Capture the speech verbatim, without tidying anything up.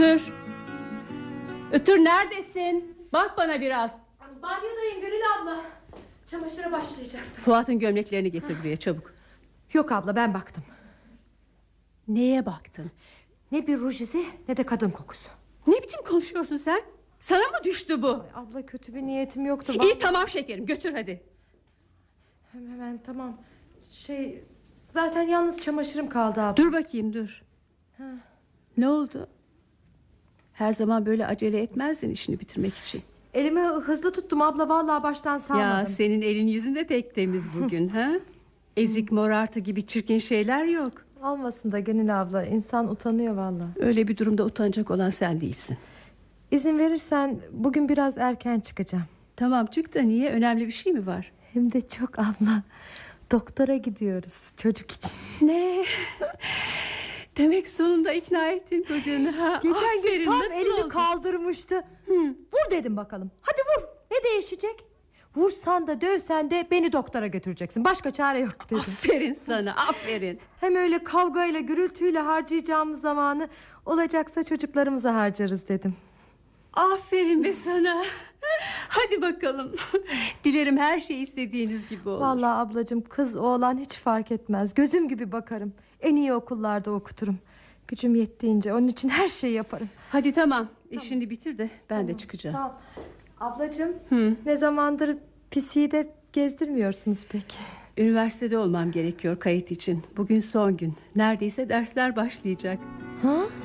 Ötür. Ötür neredesin? Bak bana biraz. Banyodayım Gönül abla. Çamaşıra başlayacaktım. Fuat'ın gömleklerini getir buraya çabuk. Yok abla, ben baktım. Neye baktın? Ne bir ruj izi ne de kadın kokusu. Ne biçim konuşuyorsun sen? Sana mı düştü bu? Ay abla, kötü bir niyetim yoktu. İyi Vallahi... tamam şekerim, götür hadi. Hemen, hemen tamam. Şey, zaten yalnız çamaşırım kaldı abla. Dur bakayım dur. Ha. Ne oldu? Her zaman böyle acele etmezdin işini bitirmek için. Elimi hızlı tuttum abla, vallahi baştan salmadım. Ya senin elin yüzün de pek temiz bugün. ha? Ezik morartı gibi çirkin şeyler yok. Olmasın da Gönül abla, insan utanıyor vallahi. Öyle bir durumda utanacak olan sen değilsin. İzin verirsen bugün biraz erken çıkacağım. Tamam çık da niye, önemli bir şey mi var? Hem de çok abla. Doktora gidiyoruz çocuk için. Ne? Demek sonunda ikna ettin kocanı ha? Geçen gün Aferin, tam nasıl elini oldu? kaldırmıştı. Hı. Vur dedim bakalım. Hadi vur. Ne değişecek? Vursan da dövsen de beni doktora götüreceksin. Başka çare yok dedim. Aferin sana, aferin. Hem öyle kavgayla gürültüyle harcayacağımız zamanı olacaksa çocuklarımıza harcarız dedim. Aferin be sana. Hadi bakalım. Dilerim her şey istediğiniz gibi olur. Vallahi ablacığım, kız oğlan hiç fark etmez. Gözüm gibi bakarım. En iyi okullarda okuturum. Gücüm yettiğince onun için her şeyi yaparım. Hadi tamam, işini bitir de ben Tamam, de çıkacağım. Tamam. Ablacığım, Hı. ne zamandır pisiyi de gezdirmiyorsunuz peki? Üniversitede olmam gerekiyor kayıt için. Bugün son gün. Neredeyse dersler başlayacak. Ha?